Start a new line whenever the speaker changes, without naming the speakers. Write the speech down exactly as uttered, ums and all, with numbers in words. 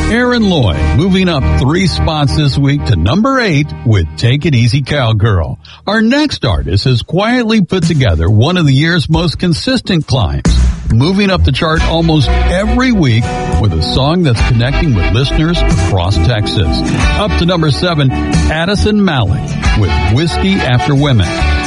Aaron Lloyd moving up three spots this week to number eight with Take It Easy Cowgirl. Our next artist has quietly put together one of the year's most consistent climbs, moving up the chart almost every week with a song that's connecting with listeners across Texas. Up to number seven, Addison Malik with Whiskey After Women.